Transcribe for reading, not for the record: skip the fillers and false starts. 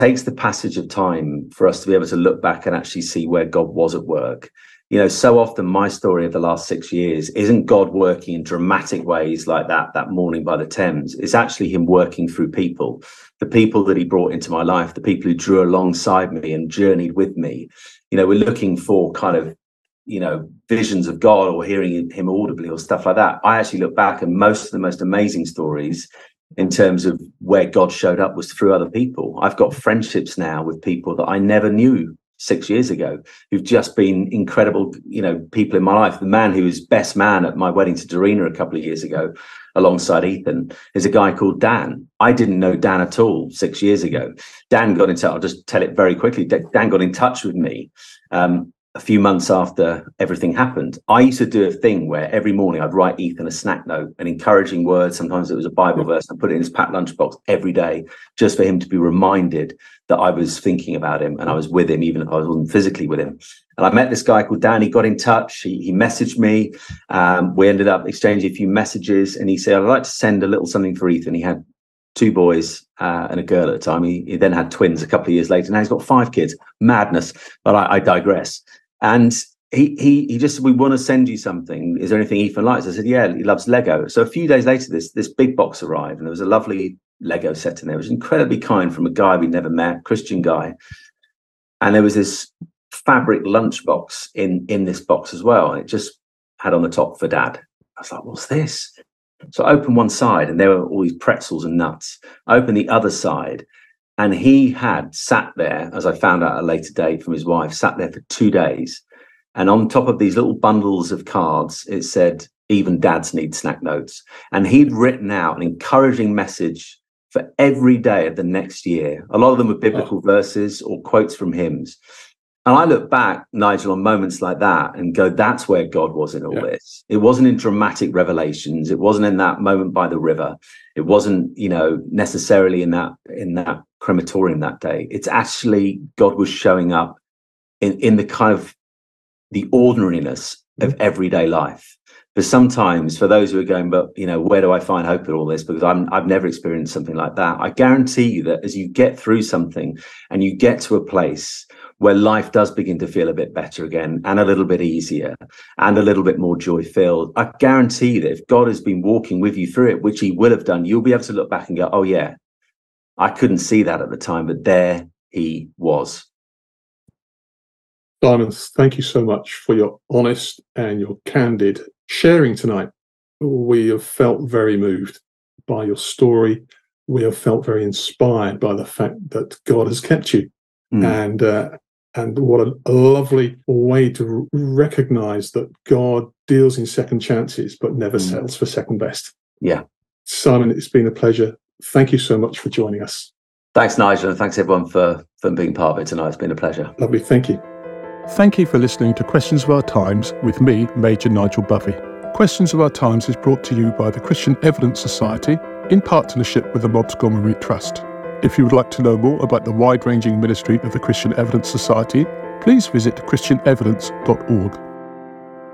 takes the passage of time for us to be able to look back and actually see where God was at work. You know, so often my story of the last 6 years isn't God working in dramatic ways like that morning by the Thames. It's actually him working through people, the people that he brought into my life, the people who drew alongside me and journeyed with me. You know, we're looking for kind of, you know, visions of God or hearing him audibly or stuff like that. I actually look back and most of the most amazing stories in terms of where God showed up was through other people. I've got friendships now with people that I never knew 6 years ago, who've just been incredible, you know, people in my life. The man who was best man at my wedding to Dorina a couple of years ago, alongside Ethan, is a guy called Dan. I didn't know Dan at all 6 years ago. Dan got in touch. I'll just tell it very quickly. Dan got in touch with me a few months after everything happened. I used to do a thing where every morning I'd write Ethan a snack note, an encouraging word. Sometimes it was a Bible verse. I put it in his packed lunchbox every day, just for him to be reminded that I was thinking about him and I was with him, even if I wasn't physically with him. And I met this guy called Dan. He got in touch. He messaged me. We ended up exchanging a few messages, and he said, "I'd like to send a little something for Ethan." He had 2 boys and a girl at the time. He then had twins a couple of years later. Now he's got 5 kids. Madness. But I digress. And he just said, "We want to send you something. Is there anything Ethan likes?" I said, "Yeah, he loves Lego." So a few days later, this big box arrived, and there was a lovely Lego set in there. It was incredibly kind from a guy we'd never met, Christian guy. And there was this fabric lunchbox in this box as well. And it just had on the top "For Dad." I was like, "What's this?" So I opened one side and there were all these pretzels and nuts. I opened the other side and he had sat there, as I found out at a later date from his wife, sat there for 2 days. And on top of these little bundles of cards, it said, "Even dads need snack notes." And he'd written out an encouraging message for every day of the next year. A lot of them were biblical verses or quotes from hymns. And I look back, Nigel, on moments like that and go, that's where God was in all this. It wasn't in dramatic revelations. It wasn't in that moment by the river. It wasn't, you know, necessarily in that crematorium that day. It's actually God was showing up in the kind of the ordinariness of everyday life. But sometimes for those who are going, "But, you know, where do I find hope in all this?" Because I've never experienced something like that. I guarantee you that as you get through something and you get to a place where life does begin to feel a bit better again and a little bit easier and a little bit more joy filled, I guarantee that if God has been walking with you through it, which he will have done, you'll be able to look back and go, "Oh yeah, I couldn't see that at the time, but there he was." Simon, thank you so much for your honest and your candid sharing tonight. We have felt very moved by your story. We have felt very inspired by the fact that God has kept you. And what a lovely way to recognize that God deals in second chances, but never settles for second best. Yeah. Simon, it's been a pleasure. Thank you so much for joining us. Thanks, Nigel, and thanks everyone for being part of it tonight. It's been a pleasure. Lovely. Thank you. Thank you for listening to Questions of Our Times with me, Major Nigel Buffy. Questions of Our Times is brought to you by the Christian Evidence Society in partnership with the Montgomery Trust. If you would like to know more about the wide-ranging ministry of the Christian Evidence Society, please visit christianevidence.org.